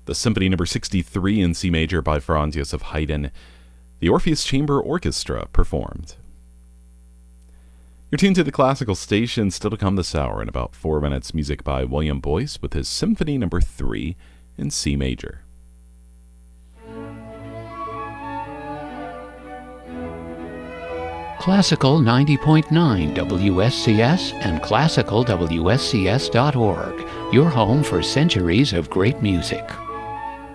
the Symphony No. 63 in C major by Franz Joseph Haydn, the Orpheus Chamber Orchestra performed. You're tuned to the classical station. Still to come this hour in about 4 minutes, music by William Boyce with his Symphony No. 3 in C major. Classical 90.9 WSCS and classicalwscs.org, your home for centuries of great music.